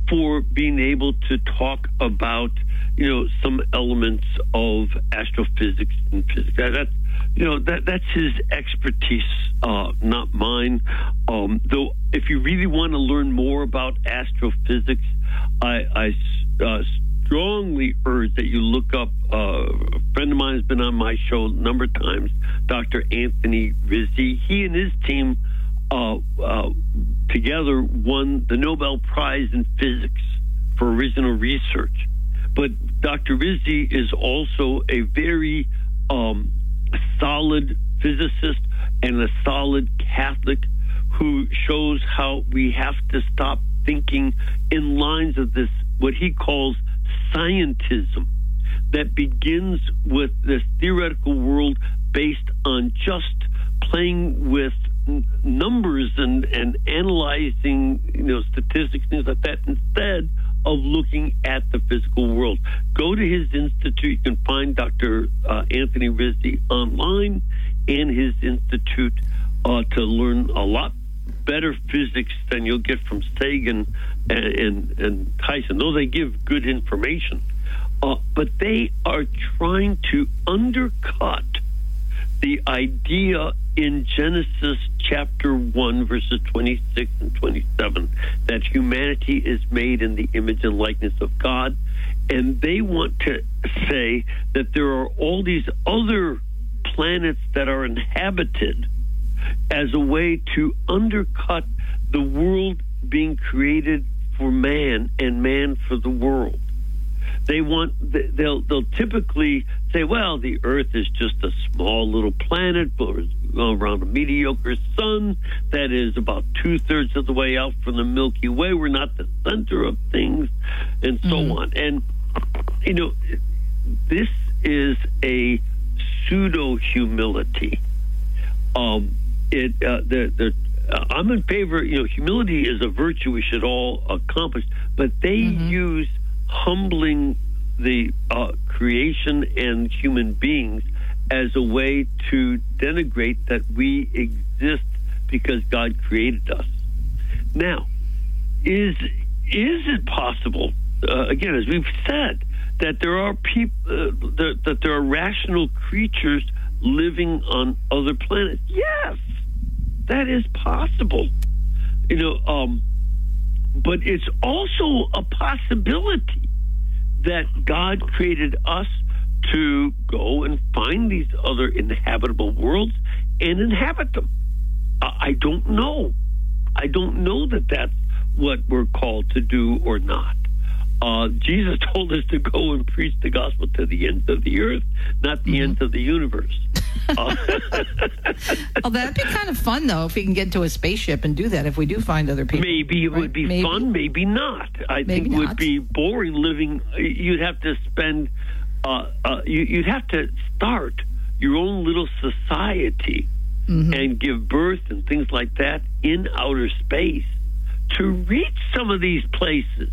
for being able to talk about, some elements of astrophysics and physics. That's his expertise, not mine. Though, if you really want to learn more about astrophysics, I strongly urge that you look up. A friend of mine has been on my show a number of times, Dr. Anthony Rizzi. He and his team together won the Nobel Prize in Physics for original research. But Dr. Rizzi is also a very solid physicist and a solid Catholic who shows how we have to stop thinking in lines of this, what he calls scientism, that begins with this theoretical world based on just playing with numbers and analyzing, statistics, things like that, instead of looking at the physical world. Go to his institute. You can find Dr. Anthony Rizzi online and his institute to learn a lot better physics than you'll get from Sagan and Tyson, though they give good information. But they are trying to undercut the idea in Genesis chapter 1, verses 26 and 27, that humanity is made in the image and likeness of God. And they want to say that there are all these other planets that are inhabited as a way to undercut the world being created for man and man for the world. They'll typically say, well, the Earth is just a small little planet around a mediocre sun that is about 2/3 of the way out from the Milky Way. We're not the center of things, and so on. And this is a pseudo humility. I'm in favor. Humility is a virtue we should all accomplish, but they use humbling the creation and human beings as a way to denigrate that we exist because God created us. Now, is it possible, again, as we've said, that there are people, that there are rational creatures living on other planets? Yes, that is possible. But it's also a possibility that God created us to go and find these other inhabitable worlds and inhabit them. I don't know. I don't know that that's what we're called to do or not. Jesus told us to go and preach the gospel to the ends of the earth, not the ends of the universe. Well, that'd be kind of fun, though, if we can get into a spaceship and do that, if we do find other people. Maybe it would be fun, maybe not. I think it would be boring living. You'd have to spend, you'd have to start your own little society and give birth and things like that in outer space to reach some of these places.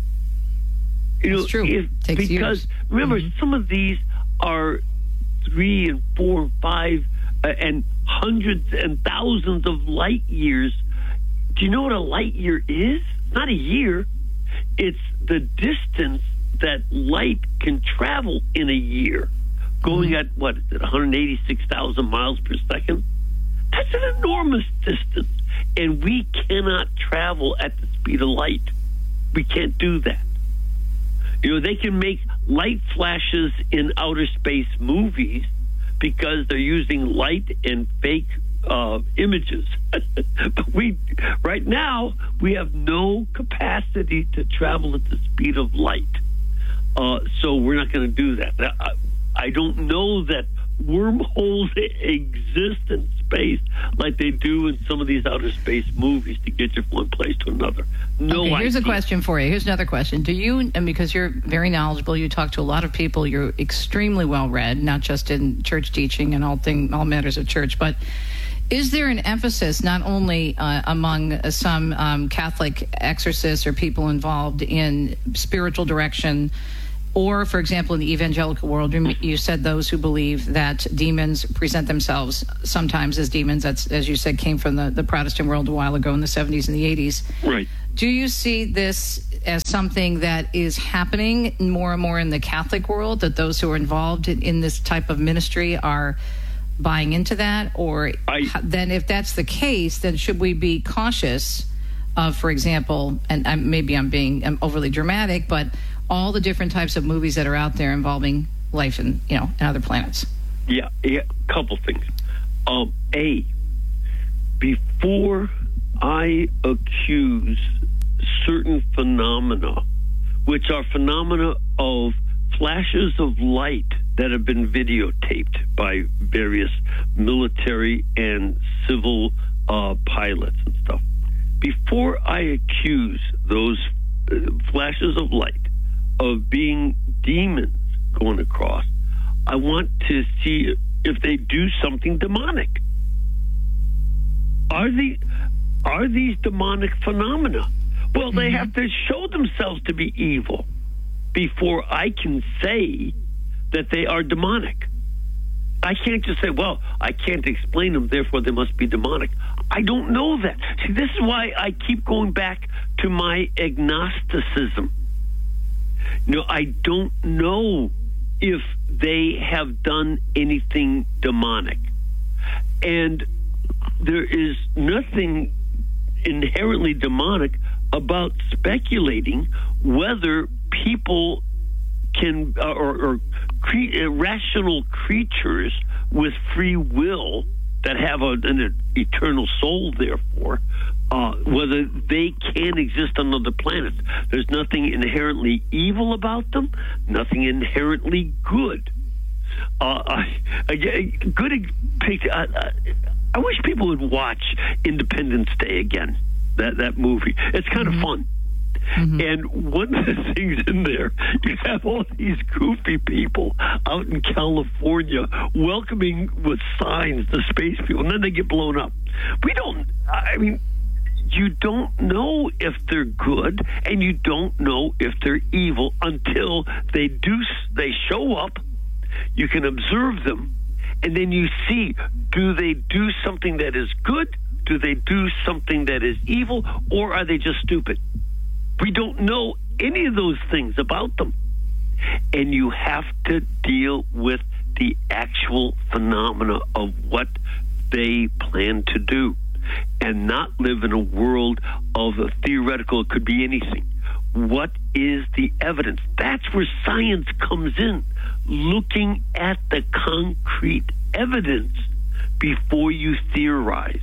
It's true. Takes years. Remember, some of these are 3 and 4 and 5 and hundreds and thousands of light years. Do you know what a light year is? Not a year. It's the distance that light can travel in a year, going at, 186,000 miles per second? That's an enormous distance. And we cannot travel at the speed of light. We can't do that. They can make light flashes in outer space movies because they're using light and fake images. But right now, we have no capacity to travel at the speed of light. So we're not going to do that. I don't know that wormholes exist in space like they do in some of these outer space movies to get you from one place to another. Here's a question for you. Here's another question. And because you're very knowledgeable, you talk to a lot of people, you're extremely well read, not just in church teaching and all matters of church, but is there an emphasis not only among some Catholic exorcists or people involved in spiritual direction Or, for example, in the evangelical world, you said those who believe that demons present themselves sometimes as demons. That's, as you said, came from the Protestant world a while ago in the 70s and the 80s. Right. Do you see this as something that is happening more and more in the Catholic world, that those who are involved in this type of ministry are buying into that? Or then if that's the case, then should we be cautious of, for example, and maybe I'm overly dramatic, but all the different types of movies that are out there involving life in other planets? Yeah, couple things. Before I accuse certain phenomena, which are phenomena of flashes of light that have been videotaped by various military and civil pilots and stuff, before I accuse those flashes of light of being demons going across, I want to see if they do something demonic. Are these demonic phenomena? Well, they have to show themselves to be evil before I can say that they are demonic. I can't just say, well, I can't explain them, therefore they must be demonic. I don't know that. See, this is why I keep going back to my agnosticism. I don't know if they have done anything demonic. And there is nothing inherently demonic about speculating whether people can, or rational creatures with free will that have an eternal soul, therefore, whether they can exist on other planets. There's nothing inherently evil about them, nothing inherently good. I wish people would watch Independence Day again, that movie. It's kind of fun. Mm-hmm. And one of the things in there, you have all these goofy people out in California welcoming with signs the space people, and then they get blown up. You don't know if they're good, and you don't know if they're evil until they show up. You can observe them, and then you see, do they do something that is good? Do they do something that is evil? Or are they just stupid? We don't know any of those things about them. And you have to deal with the actual phenomena of what they plan to do and not live in a world of a theoretical, it could be anything. What is the evidence? That's where science comes in, looking at the concrete evidence before you theorize.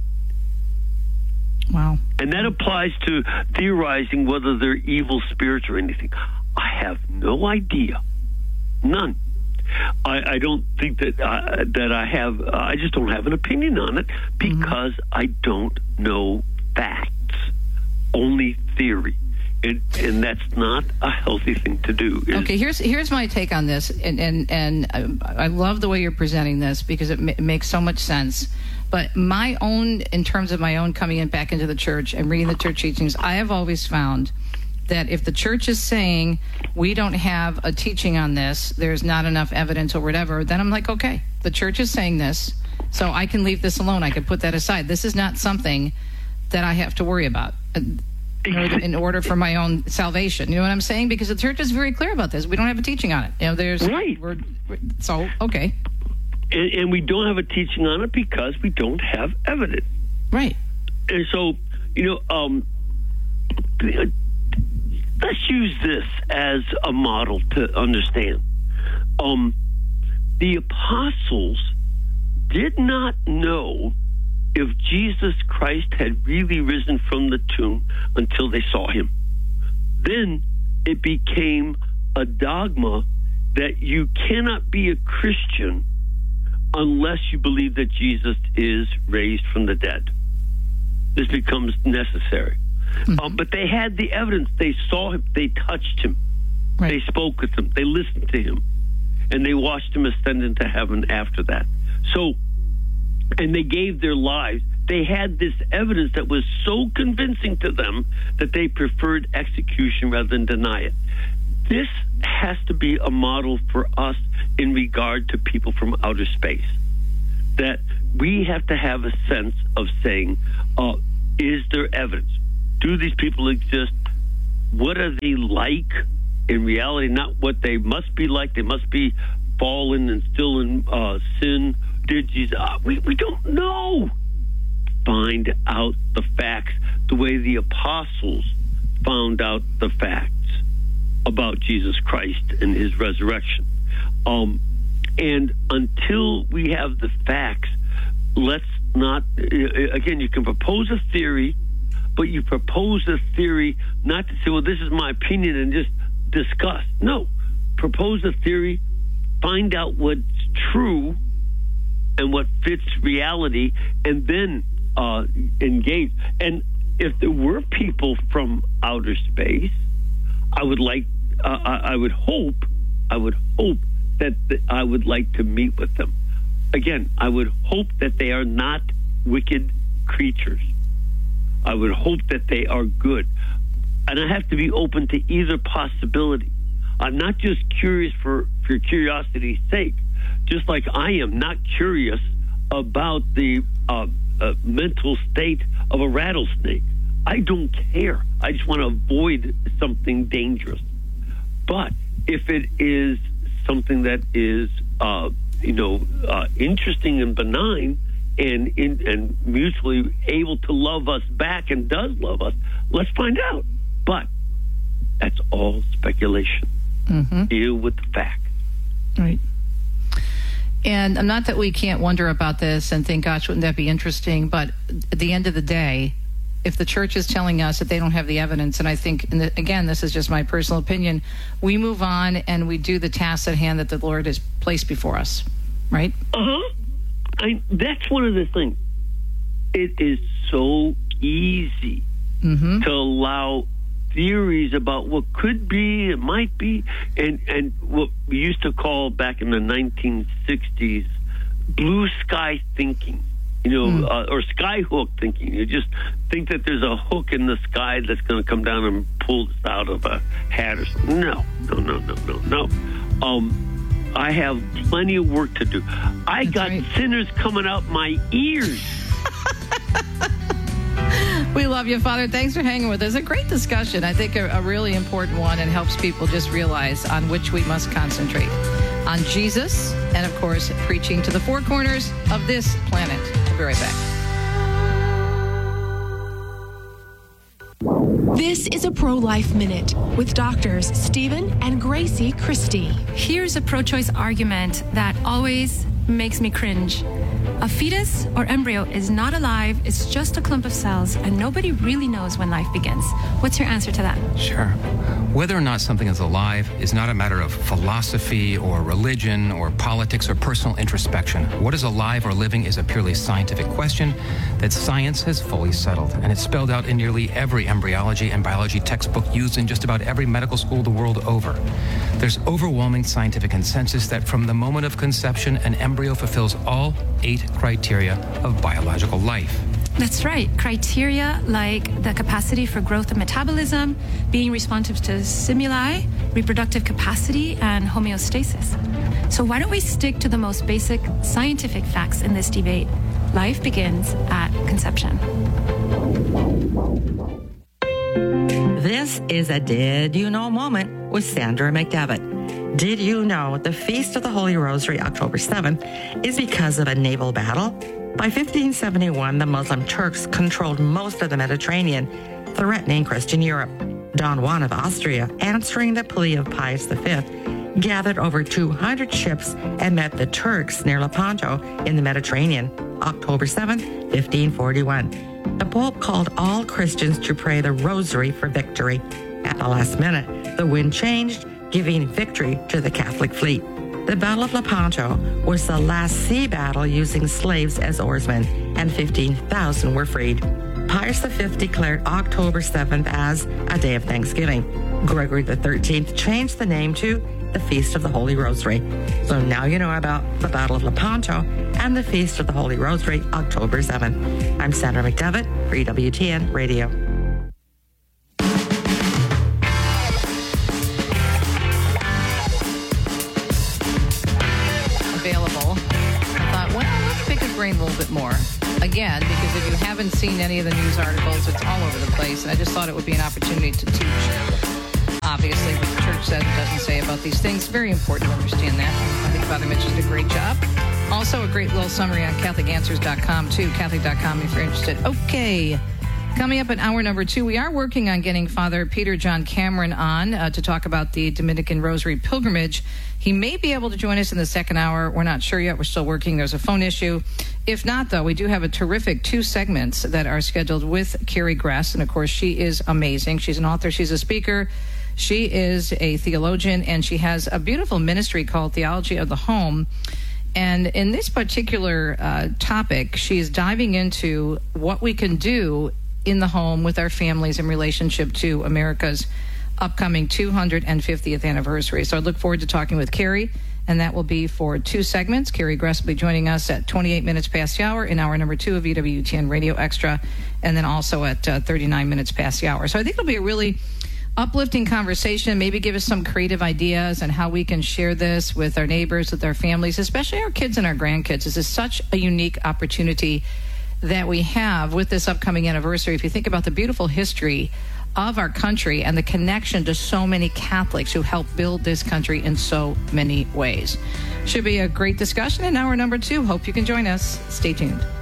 Wow. And that applies to theorizing whether they're evil spirits or anything. I have no idea. None. I don't think that I have. I just don't have an opinion on it because I don't know facts. Only theory. And that's not a healthy thing to do. Okay, here's my take on this, and I love the way you're presenting this because it makes so much sense. But in terms of my own coming back into the church and reading the church teachings, I have always found that if the church is saying we don't have a teaching on this, there's not enough evidence or whatever, then I'm like, okay, the church is saying this, so I can leave this alone. I can put that aside. This is not something that I have to worry about in order for my own salvation. You know what I'm saying? Because the church is very clear about this. We don't have a teaching on it. There's right. So, okay. And we don't have a teaching on it because we don't have evidence. Right. And so, let's use this as a model to understand. The apostles did not know if Jesus Christ had really risen from the tomb until they saw him. Then it became a dogma that you cannot be a Christian unless you believe that Jesus is raised from the dead. This becomes necessary. Mm-hmm. But they had the evidence. They saw him. They touched him. Right. They spoke with him. They listened to him. And they watched him ascend into heaven after that. So, and they gave their lives. They had this evidence that was so convincing to them that they preferred execution rather than deny it. this has to be a model for us in regard to people from outer space. That we have to have a sense of saying, is there evidence? Do these people exist? What are they like in reality? Not what they must be like. They must be fallen and still in sin. Did Jesus? We don't know. Find out the facts the way the apostles found out the facts about Jesus Christ and his resurrection. And until we have the facts, let's not, again, you can propose a theory, but you propose a theory not to say, well, this is my opinion and just discuss. No, propose a theory, find out what's true and what fits reality, and then engage. And if there were people from outer space, I would hope that I would like to meet with them. Again, I would hope that they are not wicked creatures. I would hope that they are good. And I have to be open to either possibility. I'm not just curious for curiosity's sake, just like I am not curious about the mental state of a rattlesnake. I don't care. I just want to avoid something dangerous. But if it is something that is, interesting and benign and mutually able to love us back and does love us, let's find out. But that's all speculation. Mm-hmm. Deal with the facts. Right. And not that we can't wonder about this and think, gosh, wouldn't that be interesting? But at the end of the day, if the church is telling us that they don't have the evidence, and I think, again, this is just my personal opinion, we move on and we do the tasks at hand that the Lord has placed before us, right? That's one of the things. It is so easy to allow theories about what could be, it might be, and what we used to call back in the 1960s blue sky thinking, or sky hook thinking. You just think that there's a hook in the sky that's going to come down and pull us out of a hat or something. No. I have plenty of work to do. That's got right. Sinners coming out my ears. We love you, Father. Thanks for hanging with us. A great discussion. I think a really important one, and helps people just realize on which we must concentrate. On Jesus, and of course, preaching to the four corners of this planet. We'll be right back. This is a Pro-Life Minute with doctors Stephen and Gracie Christie. Here's a pro-choice argument that always makes me cringe. A fetus or embryo is not alive, it's just a clump of cells, and nobody really knows when life begins. What's your answer to that? Sure. Whether or not something is alive is not a matter of philosophy or religion or politics or personal introspection. What is alive or living is a purely scientific question that science has fully settled, and it's spelled out in nearly every embryology and biology textbook used in just about every medical school the world over. There's overwhelming scientific consensus that from the moment of conception, an embryo fulfills all 8 criteria of biological life. That's right. Criteria like the capacity for growth and metabolism, being responsive to stimuli, reproductive capacity, and homeostasis. So why don't we stick to the most basic scientific facts in this debate? Life begins at conception. This is a Did You Know moment with Sandra McDevitt. Did you know the Feast of the Holy Rosary, October 7th, is because of a naval battle? By 1571, the Muslim Turks controlled most of the Mediterranean, threatening Christian Europe. Don Juan of Austria, answering the plea of Pius V, gathered over 200 ships and met the Turks near Lepanto in the Mediterranean, October 7th, 1541. The Pope called all Christians to pray the Rosary for victory. At the last minute, the wind changed, giving victory to the Catholic fleet. The Battle of Lepanto was the last sea battle using slaves as oarsmen, and 15,000 were freed. Pius V declared October 7th as a day of thanksgiving. Gregory XIII changed the name to the Feast of the Holy Rosary. So now you know about the Battle of Lepanto and the Feast of the Holy Rosary, October 7th. I'm Sandra McDevitt for EWTN Radio. bit more. Again, because if you haven't seen any of the news articles, it's all over the place. And I just thought it would be an opportunity to teach, obviously, what the church says and doesn't say about these things. Very important to understand that. I think Father Mitch did a great job. Also, a great little summary on CatholicAnswers.com, too. Catholic.com if you're interested. Okay. Coming up in hour number 2, we are working on getting Father Peter John Cameron on to talk about the Dominican Rosary Pilgrimage. He may be able to join us in the second hour. We're not sure yet. We're still working. There's a phone issue. If not, though, we do have a terrific 2 segments that are scheduled with Carrie Gress. And, of course, she is amazing. She's an author. She's a speaker. She is a theologian, and she has a beautiful ministry called Theology of the Home. And in this particular topic, she is diving into what we can do in the home with our families in relationship to America's upcoming 250th anniversary. So I look forward to talking with Carrie, and that will be for 2 segments. Carrie Gress will be joining us at 28 minutes past the hour in hour number 2 of EWTN Radio Extra, and then also at 39 minutes past the hour. So I think it'll be a really uplifting conversation, maybe give us some creative ideas on how we can share this with our neighbors, with our families, especially our kids and our grandkids. This is such a unique opportunity that we have with this upcoming anniversary. If you think about the beautiful history of our country and the connection to so many Catholics who helped build this country in so many ways. Should be a great discussion in hour number 2. Hope you can join us. Stay tuned.